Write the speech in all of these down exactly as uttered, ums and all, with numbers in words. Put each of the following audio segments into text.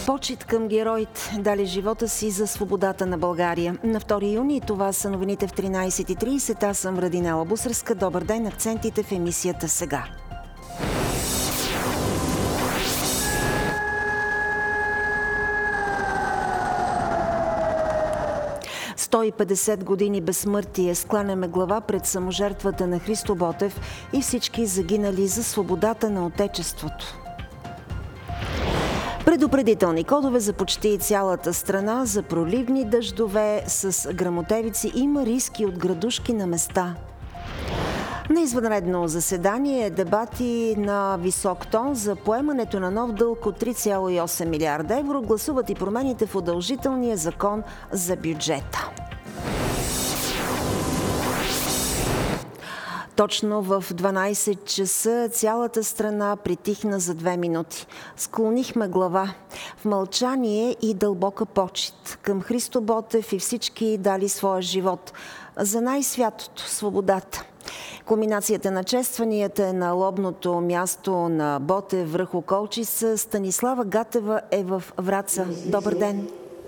Почит към героите, дали живота си за свободата на България. На втори юни това са новините в тринайсет и трийсет. Аз съм Радинела Бусърска. Добър ден, акцентите в емисията сега. сто и петдесет години безсмъртие, скланяме глава пред саможертвата на Христо Ботев и всички загинали за свободата на Отечеството. Предупредителни кодове за почти цялата страна, за проливни дъждове с гръмотевици, има риски от градушки на места. На извънредно заседание дебати на висок тон за поемането на нов дълг от три цяло и осем милиарда евро, гласуват и промените в удължителния закон за бюджета. Точно в дванайсет часа цялата страна притихна за две минути. Склонихме глава в мълчание и дълбока почит към Христо Ботев и всички дали своя живот за най-святото – свободата. Кулминацията на честванията е на лобното място на Ботев връх Околчица. Станислава Гатева е в Враца. Добър ден!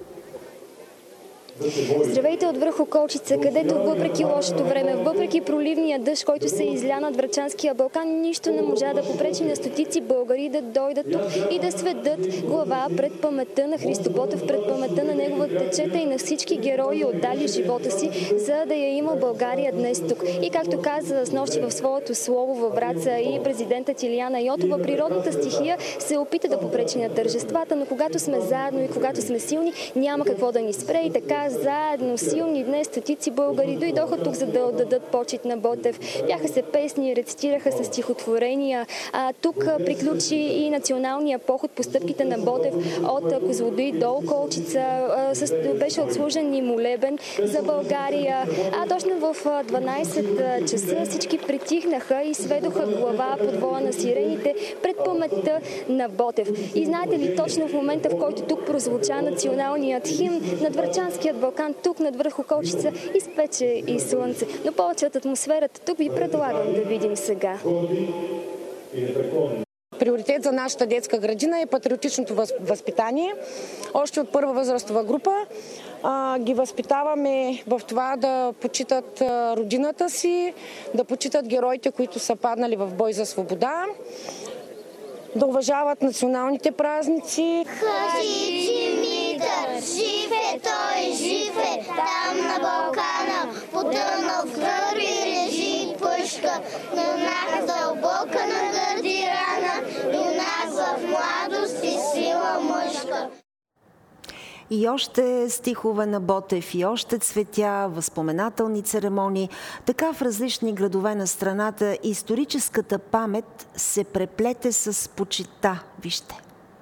Здравейте от връх Околчица, където въпреки лошото време, въпреки проливния дъжд, който се изля над Врачанския Балкан, нищо не можа да попречи на стотици българи да дойдат тук и да сведат глава пред паметта на Христо Ботев, пред паметта на неговата чета и на всички герои, отдали живота си, за да я има България днес тук. И както каза снощи в своето слово във Враца и президентът Илияна Йотова, природната стихия се опита да попречи на тържествата, но когато сме заедно и когато сме силни, няма какво да ни спре. И така заедно, силни днес, стотици българи дойдоха тук, за да отдадат почит на Ботев. Бяха се песни, рецитираха с стихотворения. А, тук приключи и националния поход по стъпките на Ботев от Козлодуй до Околчица. А, с, беше отслужен и молебен за България. А точно в дванайсет часа всички притихнаха и сведоха глава под воя на сирените пред паметта на Ботев. И знаете ли, точно в момента, в който тук прозвуча националният химн над Врачанският Балкан, тук над връх Околчица, изпече и слънце. Но повече от атмосферата тук ви предлагам да видим сега. Приоритет за нашата детска градина е патриотичното възпитание. Още от първа възрастова група а, ги възпитаваме в това да почитат родината си, да почитат героите, които са паднали в бой за свобода, да уважават националните празници. Кажи, Димитър, жив е той, жив е, там на Балкана, потънал в кръв и лежи пъшка, юнак дълбока на гърди рана, юнак в младост и сила мъжка. И още стихове на Ботев, и още цветя, възпоменателни церемонии. Така в различни градове на страната историческата памет се преплете с почита. Вижте.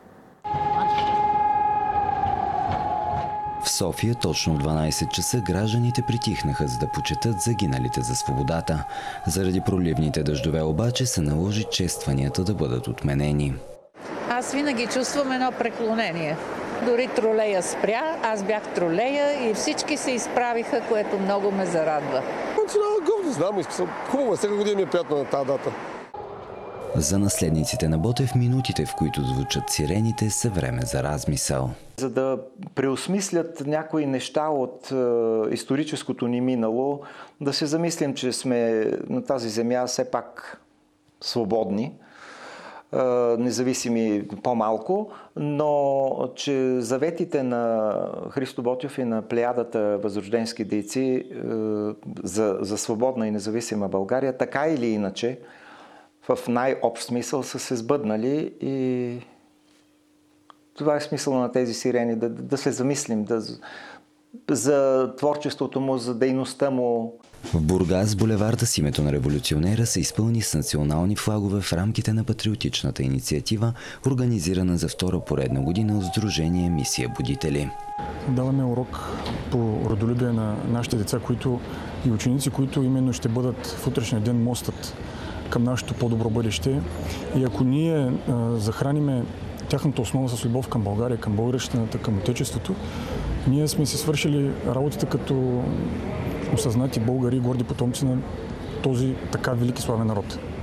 В София точно в дванайсет часа гражданите притихнаха, за да почетат загиналите за свободата. Заради проливните дъждове обаче се наложи честванията да бъдат отменени. Аз винаги чувствам едно преклонение. Дори тролея спря, аз бях тролея и всички се изправиха, което много ме зарадва. Национална гордост, знам, изписам. Хубаво, всяка година ми е приятно на тази дата. За наследниците на Ботев минутите, в които звучат сирените, са време за размисъл. За да преосмислят някои неща от е, историческото ни минало, да се замислим, че сме на тази земя все пак свободни, независими по-малко, но че заветите на Христо Ботев и на плеядата възрожденски дейци за, за свободна и независима България, така или иначе, в най-общ смисъл са се сбъднали и това е смисъл на тези сирени, да, да се замислим да, за творчеството му, за дейността му. В Бургас булеварда с името на революционера се изпълни с национални флагове в рамките на патриотичната инициатива, организирана за втора поредна година от Сдружение Мисия Будители. Даваме урок по родолюбие на нашите деца, които и ученици, които именно ще бъдат в утрешния ден мостът към нашето по-добро бъдеще. И ако ние а, захраниме тяхната основа с любов към България, към българщината, към отечеството, ние сме си свършили работата като осъзнати българи и горди потомци на този така велики славен народ.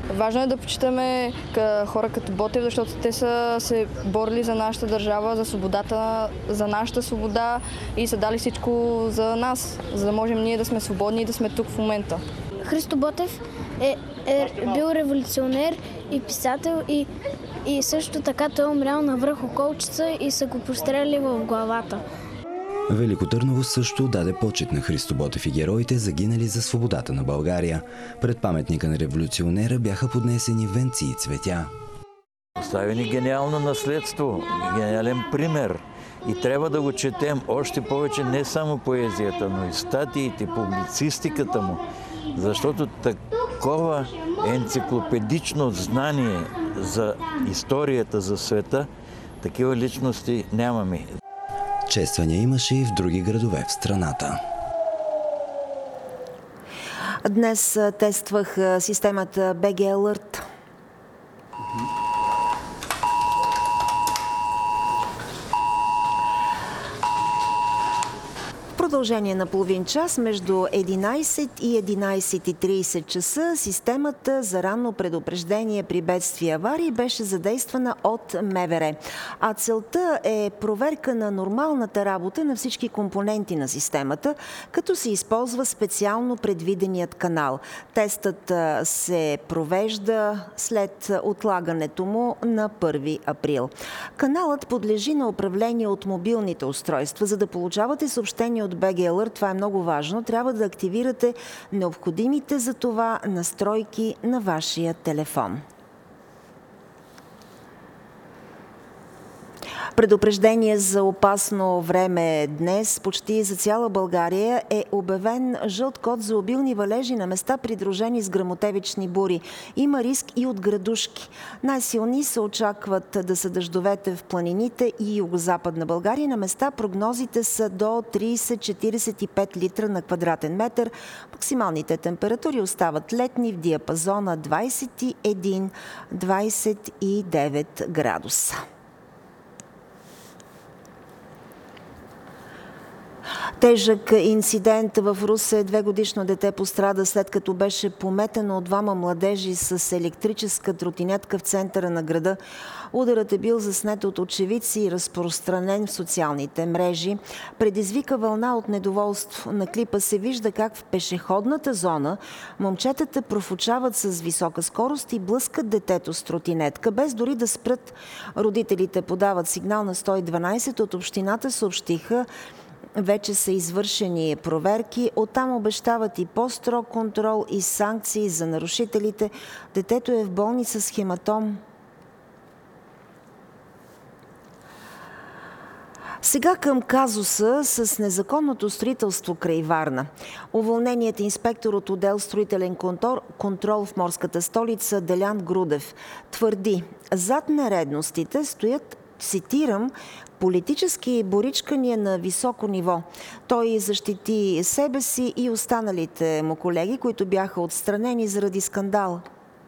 Важно е да почитаме хора като Ботев, защото те са се борили за нашата държава, за свободата, за нашата свобода и са дали всичко за нас, за да можем ние да сме свободни и да сме тук в момента. Христо Ботев е, е бил революционер и писател и, и също така той е умрял на връх Околчица и са го постреляли в главата. Велико Търново също даде почет на Христо Ботев и героите, загинали за свободата на България. Пред паметника на революционера бяха поднесени венци и цветя. Остави ни гениално наследство, гениален пример. И трябва да го четем още повече не само поезията, но и статиите, публицистиката му. Защото такова енциклопедично знание за историята, за света, такива личности нямаме. Чествания имаше и в други градове в страната. Днес тествах системата би джи Alert. Продължение на половин час между единайсет и единайсет и трийсет часа системата за ранно предупреждение при бедствия и аварии беше задействана от МВР. А целта е проверка на нормалната работа на всички компоненти на системата, като се използва специално предвиденият канал. Тестът се провежда след отлагането му на първи април. Каналът подлежи на управление от мобилните устройства. За да получавате съобщения от би джи Alert, това е много важно, трябва да активирате необходимите за това настройки на вашия телефон. Предупреждение за опасно време днес. Почти за цяла България е обявен жълт код за обилни валежи на места, придружени с гръмотевични бури. Има риск и от градушки. Най-силни се очакват да са дъждовете в планините и югозападна България. На места прогнозите са до трийсет до четирийсет и пет литра на квадратен метър. Максималните температури остават летни в диапазона двайсет и един до двайсет и девет градуса. Тежък инцидент в Русе. Двегодишно дете пострада, след като беше пометено от двама младежи с електрическа тротинетка в центъра на града. Ударът е бил заснет от очевидци и разпространен в социалните мрежи. Предизвика вълна от недоволство. На клипа се вижда как в пешеходната зона момчетата профучават с висока скорост и блъскат детето с тротинетка, без дори да спрат. Родителите подават сигнал на сто и дванайсет. От общината съобщиха, вече са извършени проверки. Оттам обещават и по-строг контрол и санкции за нарушителите. Детето е в болница с хематом. Сега към казуса с незаконното строителство край Варна. Уволненият инспектор от отдел строителен контрол в морската столица Делян Грудев твърди, зад нередностите стоят, цитирам, политически боричкания на високо ниво. Той защити себе си и останалите му колеги, които бяха отстранени заради скандал.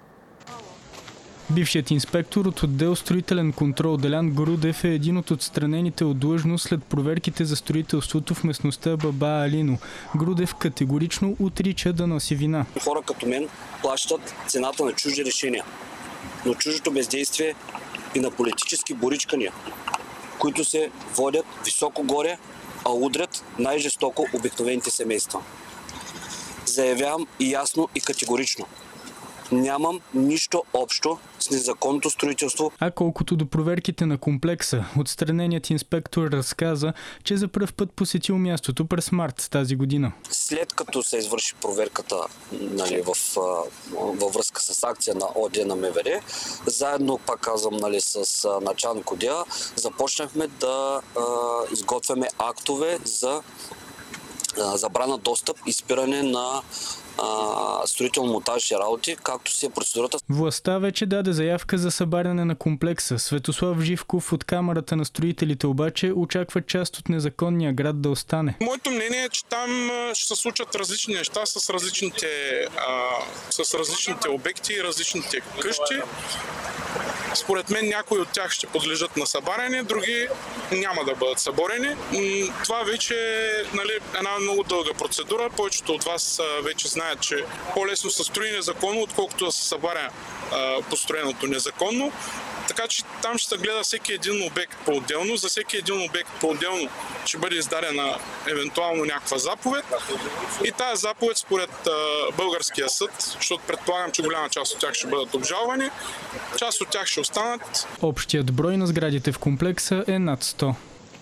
Бившият инспектор от отдел строителен контрол Делян Грудев е един от отстранените от длъжност след проверките за строителството в местността Баба Алино. Грудев категорично отрича да носи вина. Хора като мен плащат цената на чужди решения, но чуждото бездействие и на политически боричкания, които се водят високо горе, а удрят най-жестоко обикновените семейства. Заявявам и ясно и категорично. Нямам нищо общо с незаконното строителство. А колкото до проверките на комплекса, отстраненият инспектор разказа, че за пръв път посетил мястото през март тази година. След като се извърши проверката, нали, в, във връзка с акция на ОД на МВР, заедно, пак казвам, нали, с началник отдела, започнахме да а, изготвяме актове за а, забрана достъп и спиране на строително-монтажни работи, както си е процедурата. Властта вече даде заявка за събаряне на комплекса. Светослав Живков от Камарата на строителите обаче очаква част от незаконния град да остане. Моето мнение е, че там ще се случат различни неща с различните, а, с различните обекти и различните къщи. Според мен някои от тях ще подлежат на събаряне, други няма да бъдат съборени. Това вече е, нали, една много дълга процедура. Повечето от вас вече знаят, че по-лесно се строи незаконно, отколкото да се събаря построеното незаконно. Така че там ще се гледа всеки един обект по-отделно. За всеки един обект по-отделно ще бъде издадена евентуално някаква заповед. И тази заповед според а, българския съд, защото предполагам, че голяма част от тях ще бъдат обжалвани, част от тях ще останат. Общият брой на сградите в комплекса е над сто.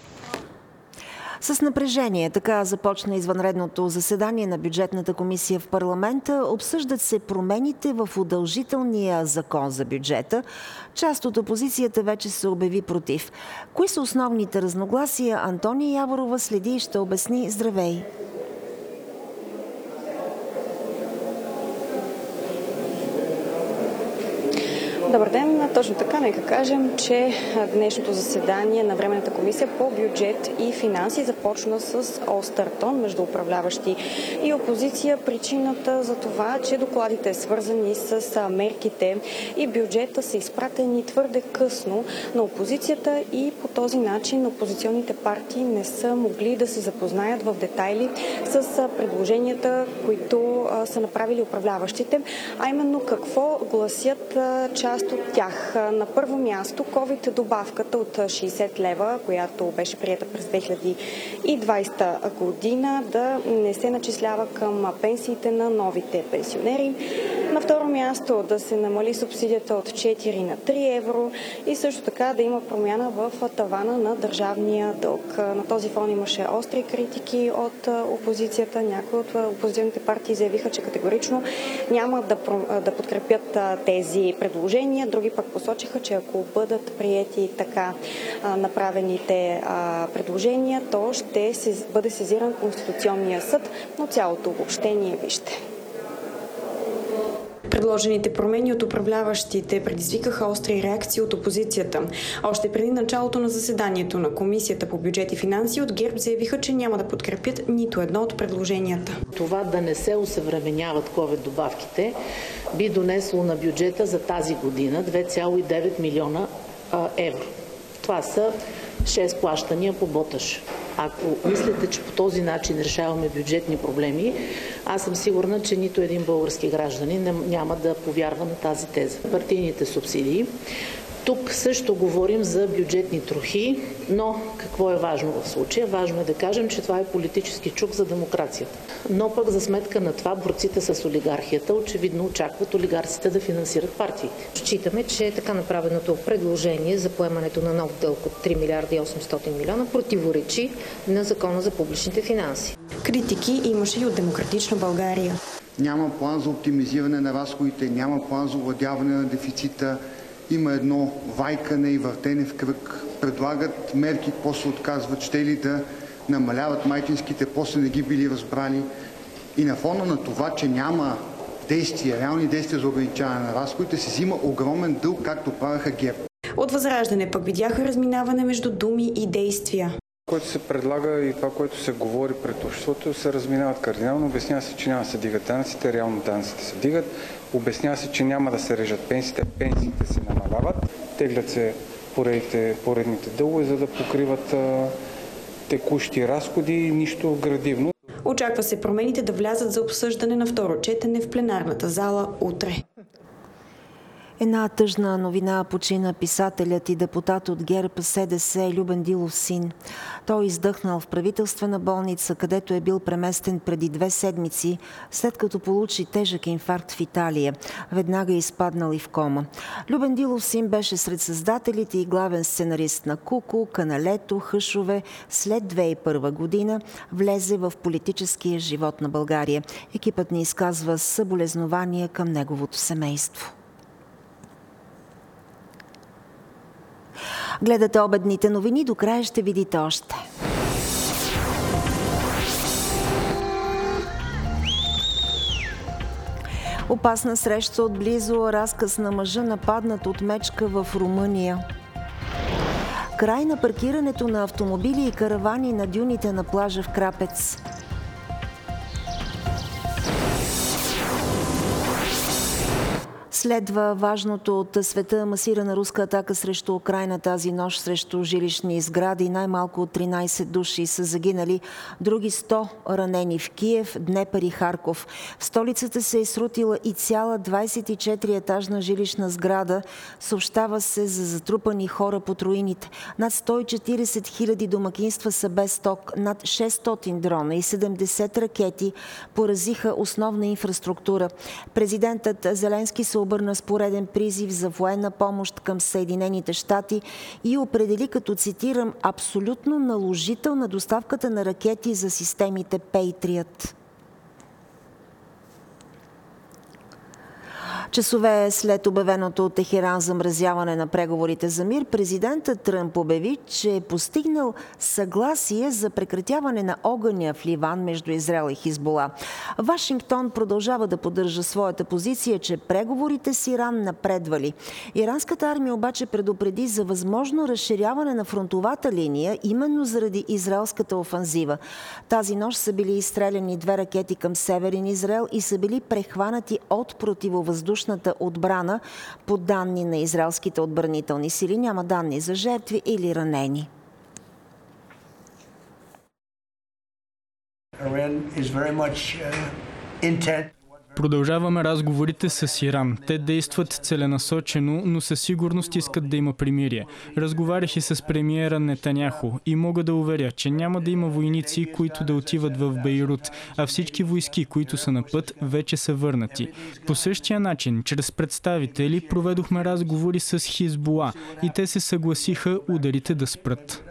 С напрежение така започна извънредното заседание на бюджетната комисия в парламента. Обсъждат се промените в удължителния закон за бюджета. Част от опозицията вече се обяви против. Кои са основните разногласия? Антония Яворова следи и ще обясни. Здравей! Добър ден! Точно така, нека кажем, че днешното заседание на Временната комисия по бюджет и финанси започна с остър тон между управляващи и опозиция. Причината за това, че докладите, свързани с мерките и бюджета, са изпратени твърде късно на опозицията и по този начин опозиционните партии не са могли да се запознаят в детайли с предложенията, които са направили управляващите, а именно какво гласят част от тях. На първо място ковид добавката от шейсет лева, която беше приета през две хиляди и двадесета година, да не се начислява към пенсиите на новите пенсионери. На второ място да се намали субсидията от четири на три евро и също така да има промяна в тавана на държавния дълг. На този фон имаше остри критики от опозицията. Някои от опозиционните партии заявиха, че категорично няма да, да подкрепят тези предложения. Други пък посочиха, че ако бъдат приети така а, направените а, предложения, то ще се бъде сезиран Конституционния съд, но цялото обобщение вижте. Предложените промени от управляващите предизвикаха остри реакции от опозицията. Още преди началото на заседанието на Комисията по бюджет и финанси от ГЕРБ заявиха, че няма да подкрепят нито едно от предложенията. Това да не се осъвременяват ковид добавките би донесло на бюджета за тази година две цяло и девет милиона евро. Това са шест плащания по боташ. Ако мислите, че по този начин решаваме бюджетни проблеми, аз съм сигурна, че нито един български гражданин няма да повярва на тази теза. Партийните субсидии. Тук също говорим за бюджетни трохи, но какво е важно в случая? Важно е да кажем, че това е политически чук за демокрацията. Но пък за сметка на това борците с олигархията очевидно очакват олигарците да финансират партиите. Считаме, че така направеното предложение за поемането на нов дълг от три милиарда и осемстотин милиона противоречи на Закона за публичните финанси. Критики имаше и от Демократична България. Няма план за оптимизиране на разходите, няма план за овладяване на дефицита. Има едно вайкане и въртене в кръг. Предлагат мерки, после отказват, ще ли да намаляват майчинските, после не ги били разбрали. И на фона на това, че няма действия, реални действия за ограничаване на разходите, се взима огромен дълг, както правеха ГЕРБ. От Възраждане пък видяха разминаване между думи и действия. Което се предлага и това, което се говори пред обществото, се разминават кардинално. Обяснява се, че няма да се дигат данъците, реално данъците се дигат. Обяснява се, че няма да се режат пенсиите, пенсиите се намаляват. Теглят се поредните, поредните дългове, за да покриват а, текущи разходи и нищо градивно. Очаква се промените да влязат за обсъждане на второ четене в пленарната зала утре. Една тъжна новина: почина писателят и депутат от ГЕРБ СДС Любен Дилов син. Той издъхнал в правителствена болница, където е бил преместен преди две седмици, след като получи тежък инфаркт в Италия. Веднага е изпаднал и в кома. Любен Дилов син беше сред създателите и главен сценарист на Куку, Каналето, Хъшове. След две хиляди и първа година влезе в политическия живот на България. Екипът ни изказва съболезнования към неговото семейство. Гледате обедните новини, до края ще видите още. Опасна среща отблизо, разказ на мъжа, нападнат от мечка в Румъния. Край на паркирането на автомобили и каравани на дюните на плажа в Крапец. След Следва важното от света: масирана руска атака срещу Украйна тази нощ срещу жилищни сгради. Най-малко тринайсет души са загинали, други сто ранени в Киев, Днепър и Харков. В столицата се е срутила и цяла двайсет и четири етажна жилищна сграда. Съобщава се за затрупани хора под руините. Над сто и четирийсет хиляди домакинства са без ток, над шестстотин дрона и седемдесет ракети поразиха основна инфраструктура. Президентът Зеленски се обърна с пореден призив за военна помощ към Съединените щати и определи като, цитирам, абсолютно наложителна доставката на ракети за системите Patriot. Часове след обявеното от Техеран замразяване на преговорите за мир, президентът Тръмп обяви, че е постигнал съгласие за прекратяване на огъня в Ливан между Израел и Хизбола. Вашингтон продължава да поддържа своята позиция, че преговорите с Иран напредвали. Иранската армия обаче предупреди за възможно разширяване на фронтовата линия именно заради израелската офанзива. Тази нощ са били изстреляни две ракети към Северен Израел и са били прехванати от противовъздушната отбрана, по данни на израелските отбранителни сили. Няма данни за жертви или ранени. Продължаваме разговорите с Иран. Те действат целенасочено, но със сигурност искат да има примирие. Разговарях и с премиера Нетаняху и мога да уверя, че няма да има войници, които да отиват в Бейрут, а всички войски, които са на път, вече са върнати. По същия начин, чрез представители, проведохме разговори с Хизбола и те се съгласиха ударите да спрат.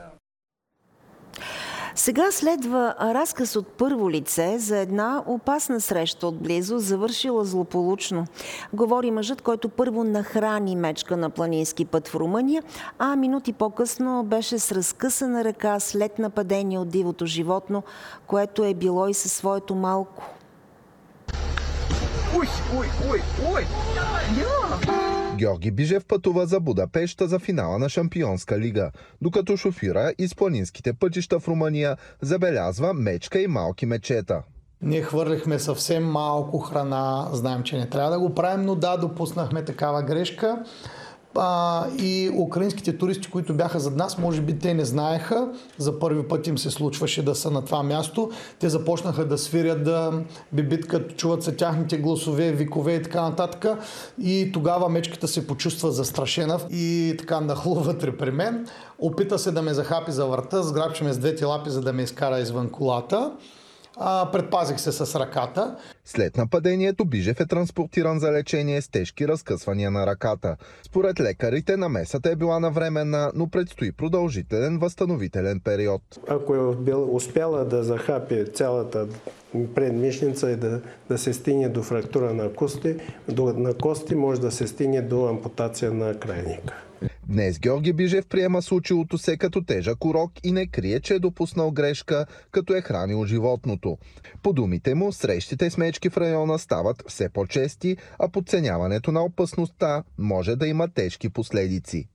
Сега следва разказ от първо лице за една опасна среща отблизо, завършила злополучно. Говори мъжът, който първо нахрани мечка на планински път в Румъния, а минути по-късно беше с разкъсана ръка след нападение от дивото животно, което е било и със своето малко. Ой, ой, ой, ой! Георги Бижев пътува за Будапеща за финала на Шампионска лига, докато шофира из планинските пътища в Румъния забелязва мечка и малки мечета. Ние хвърлихме съвсем малко храна, знаем, че не трябва да го правим, но да, допуснахме такава грешка. А, и украинските туристи, които бяха зад нас, може би те не знаеха. За първи път им се случваше да са на това място. Те започнаха да свирят, да бибит, като чуват се тяхните гласове, викове и така нататък. И тогава мечката се почувства застрашена и така нахлу вътре при мен. Опита се да ме захапи за врата, сграбчи ме с двете лапи, за да ме изкара извън колата. А, предпазих се с ръката. След нападението Бижев е транспортиран за лечение с тежки разкъсвания на ръката. Според лекарите намесата е била навременна, но предстои продължителен възстановителен период. Ако е бил, успяла да захапи цялата предмишница и да, да се стигне до фрактура на кости, до, на кости може да се стигне до ампутация на крайника. Днес Георги Бижев приема случилото се като тежък урок и не крие, че е допуснал грешка, като е хранил животното. По думите му, срещите с мечки в района стават все по-чести, а подценяването на опасността може да има тежки последици.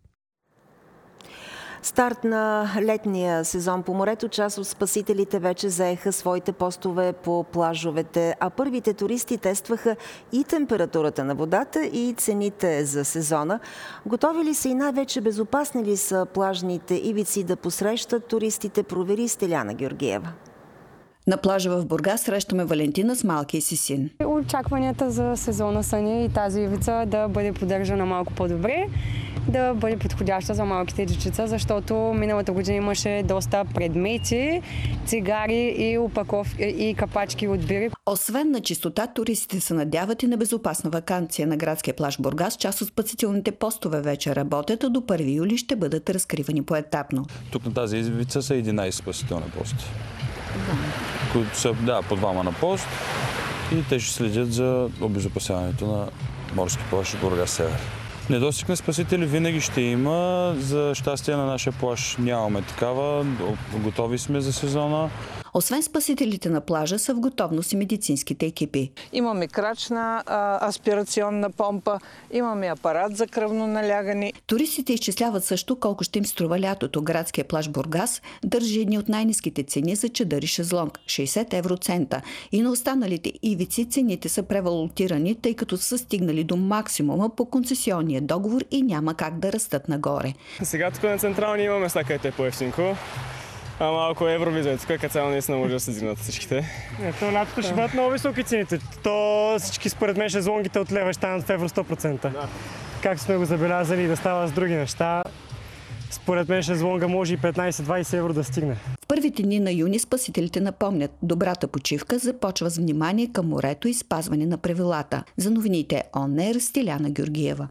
Старт на летния сезон по морето. Част от спасителите вече заеха своите постове по плажовете, а първите туристи тестваха и температурата на водата, и цените за сезона. Готови ли са и най-вече безопасни ли са плажните ивици да посрещат туристите, провери Стеляна Георгиева. На плажа в Бургас срещаме Валентина с малкия си син. Очакванията за сезона са ни и тази ивица да бъде поддържана малко по-добре, да бъде подходяща за малките дечица, защото миналата година имаше доста предмети, цигари и упаковки и капачки от бири. Освен на чистота, туристите се надяват и на безопасна ваканция. На градския плаж Бургас част от спасителните постове вече работят, а до първи юли ще бъдат разкривани поетапно. Тук на тази ивица са единайсет спасителни поста, които са да, по двама на пост и те ще следят за обезопасяването на морски плаж Бургас Север. Недостиг на спасители винаги ще има. За щастие на нашия плаж нямаме такава. Готови сме за сезона. Освен спасителите на плажа са в готовност и медицинските екипи. Имаме крачна а, аспирационна помпа, имаме апарат за кръвно налягане. Туристите изчисляват също колко ще им струва лятото. Градския плаж Бургас държи едни от най-ниските цени за чадър и шезлонг – шейсет евроцента. И на останалите ивици цените са превалутирани, тъй като са стигнали до максимума по концесионния договор и няма как да растат нагоре. Сега тук на Централни има места, където е по-евтинко. А малко евровизия, тук като цяло наистина може да се дигнат всичките. Ето, лятото ще бъдат много високи цените. То всички според мен шезлонгите от лева ще станат в евро сто процента. Да. Както сме го забелязали да става с други неща, според мен шезлонга може и петнайсет-двайсет евро да стигне. В първите дни на юни спасителите напомнят, добрата почивка започва с внимание към морето и спазване на правилата. За новините ОНЕР Стиляна Георгиева.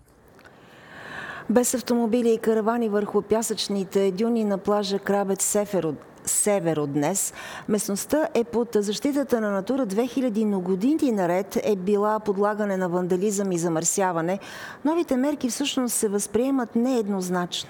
Без автомобили и каравани върху пясъчните дюни на плажа Крабец Северо, Северо днес, местността е под защитата на Натура две хиляди, но години наред е била подлагане на вандализъм и замърсяване. Новите мерки всъщност се възприемат нееднозначно.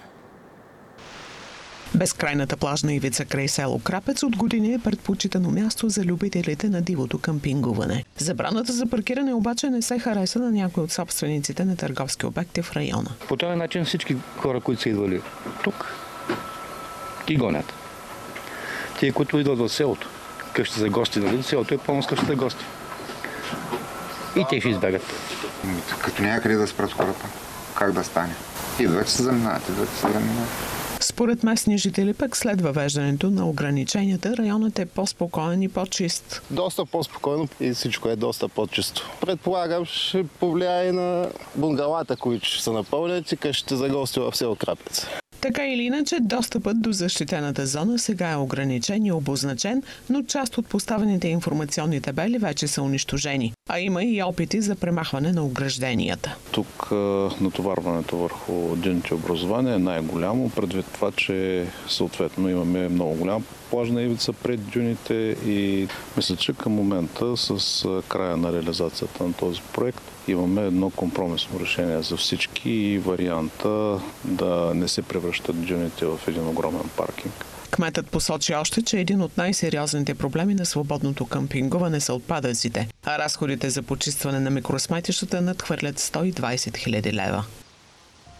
Безкрайната плажна ивица край село Крапец от години е предпочитано място за любителите на дивото къмпингуване. Забраната за паркиране обаче не се хареса на някои от собствениците на търговски обекти в района. По този начин всички хора, които са идвали тук, ги гонят. Тие, които идват в селото, къщи за гости, нали? Селото е пълно с къщи за гости. И те ще избегат. Като някъде да спрат хората, как да стане? Идват се заминават, идват се заминават. Според местни жители пък след въвеждането на ограниченията, районът е по-спокоен и по-чист. Доста по-спокойно и всичко е доста по-чисто. Предполагам, ще повлияе и на бунгалата, които ще са напълнят и къщите за гости в село Крапец. Така или иначе, достъпът до защитената зона сега е ограничен и обозначен, но част от поставените информационни табели вече са унищожени. А има и опити за премахване на огражденията. Тук натоварването върху дюните образование е най-голямо, предвид това, че съответно имаме много голяма плажна ивица пред дюните и мисля, че към момента с края на реализацията на този проект имаме едно компромисно решение за всички и варианта да не се превръщат дюните в един огромен паркинг. Кметът посочи още, че един от най-сериозните проблеми на свободното къмпингуване са отпадъците, а разходите за почистване на микросметищата надхвърлят сто и двайсет хиляди лева.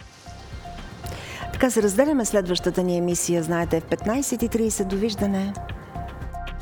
Така се разделяме следващата ни емисия. Знаете, в петнайсет и трийсет. Довиждане!